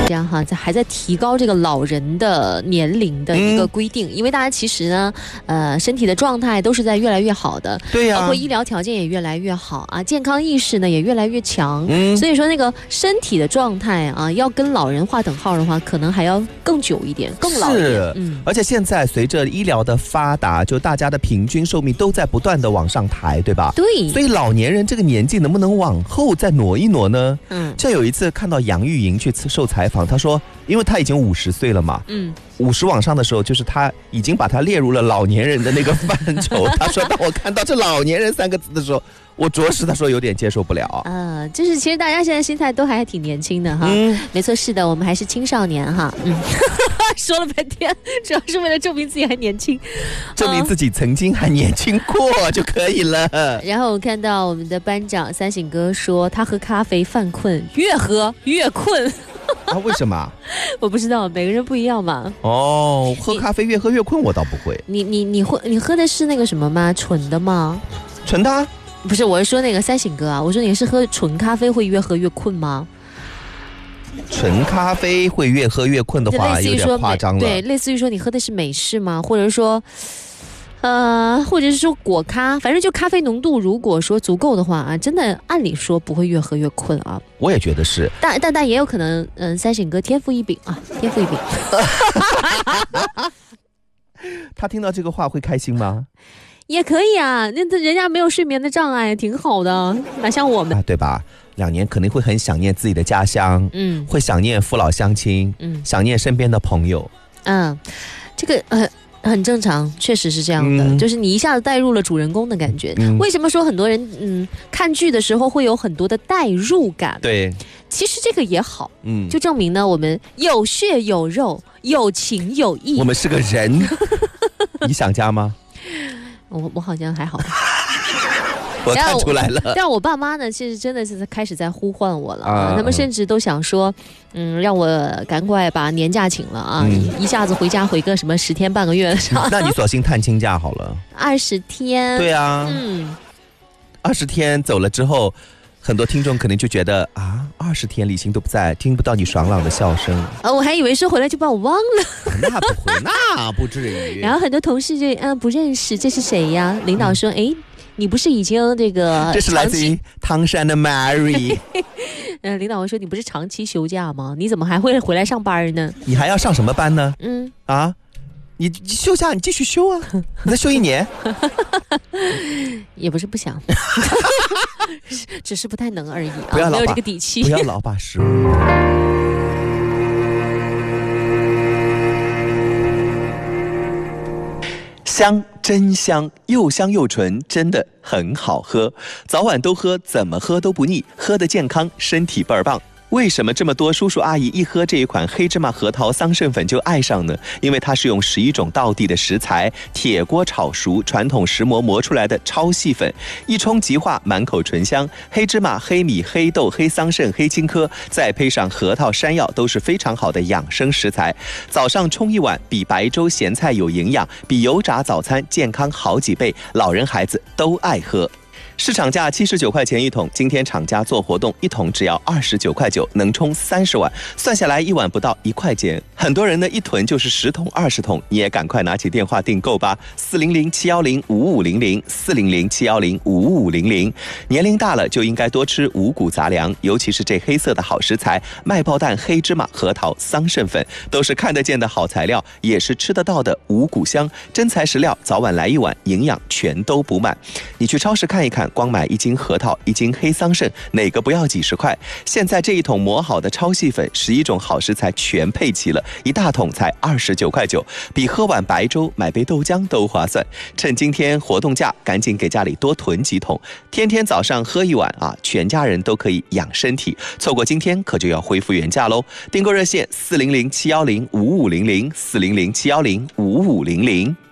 这样哈，还在提高这个老人的年龄的一个规定，因为大家其实呢，身体的状态都是在越来越好的， 对呀， 包括医疗条件也越来越好啊，健康意识呢也越来越强，所以说那个身体的状态啊，要跟老人划等号的话，可能还要更久一点，更老一点。 而且现在随着医疗的发达，就大家的平均寿命都在不断的往上抬，对吧？ 对， 所以老年人这个年纪能不能往后再挪一挪呢？像有一次看到杨钰莹去受采访，她说，因为她已经50岁了嘛，50往上的时候，就是她已经把她列入了老年人的那个范畴。她说，当我看到这老年人3个字的时候，我着实她说有点接受不了。 就是其实大家现在心态都还挺年轻的哈。没错，是的，我们还是青少年哈。说了半天，主要是为了证明自己还年轻， 证明自己曾经还年轻过就可以了。 然后我看到我们的班长三省哥说，他喝咖啡犯困，越喝越困。 为什么？ 我不知道，每个人不一样嘛。 喝咖啡越喝越困，我倒不会。 你喝的是那个什么吗？纯的吗？ 纯的啊？ 不是，我是说那个三省哥啊，我说你是喝纯咖啡会越喝越困吗？ 纯咖啡会越喝越困的话，有点夸张了。 对，类似于说你喝的是美式吗？或者说果咖，反正就咖啡浓度，如果说足够的话啊，真的按理说不会越喝越困啊。 我也觉得是， 但也有可能，三省哥天赋异禀啊，天赋异禀。 他听到这个话会开心吗？ 也可以啊，那人家没有睡眠的障碍，挺好的，哪像我们对吧？2年肯定会很想念自己的家乡，会想念父老乡亲，想念身边的朋友， 这个很正常，确实是这样的，就是你一下子带入了主人公的感觉。为什么说很多人看剧的时候会有很多的代入感？ 对， 其实这个也好，就证明呢，我们有血有肉，有情有义， 我们是个人。你想家吗？ 我好像还好。 我看出来了。 但我爸妈呢，其实真的是开始在呼唤我了他们甚至都想说，让我赶快把年假请了啊，一下子回家回个什么10天半个月的。 那你索性探亲假好了。 20天。 对啊，20天走了之后，很多听众可能就觉得20天李欣都不在，听不到你爽朗的笑声。 我还以为说回来就把我忘了。 那不会，那不至于。 然后很多同事就不认识，这是谁呀？领导说，你不是已经这个？ 这是来自于汤山的 Mary。 领导说，你不是长期休假吗？你怎么还会回来上班呢？ 你还要上什么班呢？你休假，你继续休啊，你再休1年。 也不是不想，只是不太能而已啊， 不要老没有这个底气。 不要老把食物。香，真香，又香又纯，真的很好喝。早晚都喝，怎么喝都不腻，喝得健康，身体倍儿棒。为什么这么多叔叔阿姨一喝这一款黑芝麻核桃桑葚粉就爱上呢？因为它是用11种道地的食材，铁锅炒熟，传统石磨磨出来的超细粉，一冲即化，满口醇香。黑芝麻、黑米、黑豆、黑桑葚、黑青稞，再配上核桃、山药，都是非常好的养生食材。早上冲一碗，比白粥咸菜有营养，比油炸早餐健康好几倍，老人孩子都爱喝。市场价79块钱一桶，今天厂家做活动，一桶只要29块9，能冲30碗，算下来1碗不到1块钱。很多人呢一囤就是10桶20桶，你也赶快拿起电话订购吧，400-710-5500，400-710-5500。年龄大了就应该多吃五谷杂粮，尤其是这黑色的好食材，麦包蛋、黑芝麻、核桃、桑葚粉，都是看得见的好材料，也是吃得到的五谷香，真材实料，早晚来一碗，营养全都补满。你去超市看一看，光买1斤核桃1斤黑桑葚，哪个不要几十块？现在这一桶磨好的超细粉，11种好食材全配齐了，一大桶才29块9，比喝碗白粥买杯豆浆都划算。趁今天活动价，赶紧给家里多囤几桶，天天早上喝一碗全家人都可以养身体。错过今天可就要恢复原价喽！订购热线400-710-5500，400-710-5500。